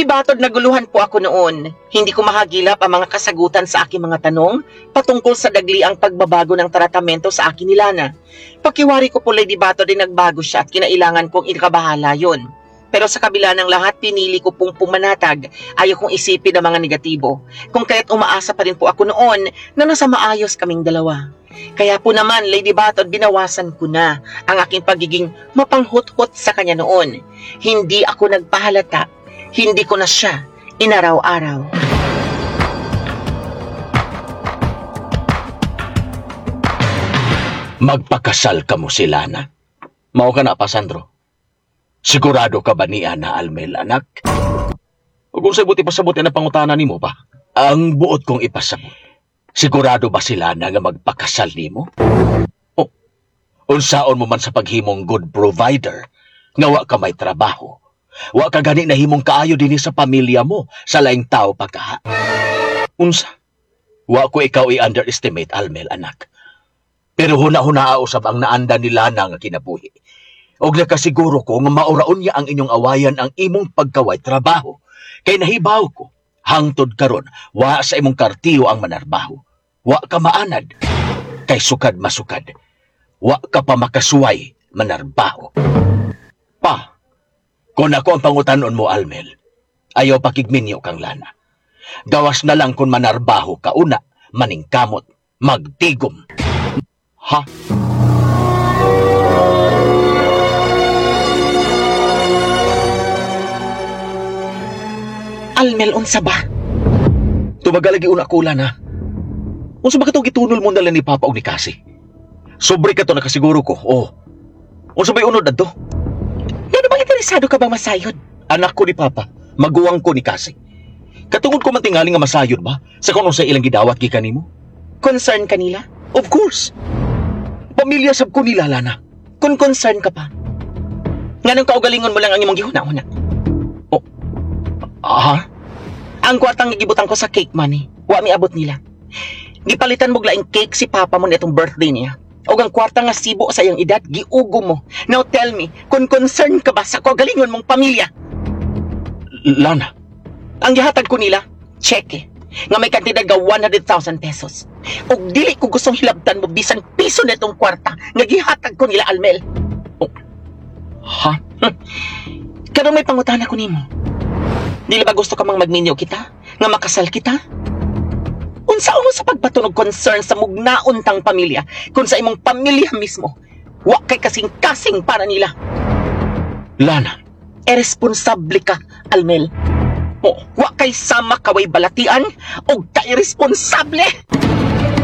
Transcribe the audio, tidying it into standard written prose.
Lady Batod, naguluhan po ako noon. Hindi ko mahagilap ang mga kasagutan sa aking mga tanong patungkol sa dagliang pagbabago ng tratamento sa akin ni Lana. Pakiwari ko po, Lady Batod, ay nagbago siya at kinailangan kong ikabahala yon. Pero sa kabila ng lahat, pinili ko pong pumanatag. Ayaw kong isipin ang mga negatibo. Kung kaya't umaasa pa rin po ako noon na nasa maayos kaming dalawa. Kaya po naman, Lady Batod, binawasan ko na ang aking pagiging mapanghut-hut sa kanya noon. Hindi ako nagpahalata. Hindi ko na siya inaraw-araw. Magpakasal ka mo si Lana. Mao ka na pa, Sandro. Sigurado ka ba niya na Almel, anak? O kung sabuti pasabuti na pangutana ni mo pa, ang buot kong ipasabot. Sigurado ba sila na nga magpakasal ni mo? O, unsaon mo man sa paghimong good provider, nga wa ka may trabaho. Wa ka gani na himong kaayo din sa pamilya mo, sa laing tao pagkaha. Unsa? Wa ko ikaw i-underestimate, Almel, anak. Pero huna-hunaa usab ang naanda ni Lana nga kinabuhi. Og nakasiguro ko nga mauraon niya ang inyong awayan ang imong pagkaway trabaho. Kay nahibaw ko, hangtod karon, wa sa imong kartiyo ang manarbaho. Wa ka maanad, kay sukad masukad. Wa ka pa makasuway manarbaho. Pa, kung ako ang pangutanon mo, Almel, ayaw pakigminyo kang Lana. Gawas na lang kung manarbaho ka una, maningkamot, magtigom. Ha? Almel, unsa ba? Tumagalagi una ko, Lana. Unsa ba ka itong gitunol mo nalang ni Papa o ni Cassie? Sobre ka to nakasiguro ko, oh. Unsa ba'y unod na to? Yan bang interesado ka bang masayod? Anak ko ni Papa, maguwang ko ni Cassie. Katungod ko mantingali nga masayod ba? Sa kung sa ilang gidawat gikan nimo? Concern ka nila? Of course. Pamilya sab ko nila, Lana. Kung concern ka pa. Nga nang kaugalingon mo lang ang imong gihuna-una. Oh. Ah? Ang kwartang gigibutan ko sa cake money, wa mi abot nila. Gipalitan mo laing cake si Papa mo netong birthday niya. O ang kwarta nga sibo sa iyang edad, giugo mo. Now tell me, kung concern ka ba sa kaugalingon mong pamilya? Lana. Ang gihatag ko nila, cheque, nga may kantidad nga 100,000 pesos. Og dili ko gustong hilabtan mo bisan piso netong kwarta nga gihatag ko nila, Almel. Oh. Ha? Karong may pangutana ko nimo. Dili ba gusto ka mang magminyo kita? Nga makasal kita? Unsaon sa pagpatunog concern sa mugnauntang pamilya kung sa imong pamilya mismo, wa kay kasing-kasing para nila. Lana. Irresponsable ka, Almel. O, wa kay sama kaway balatian o kay irresponsable.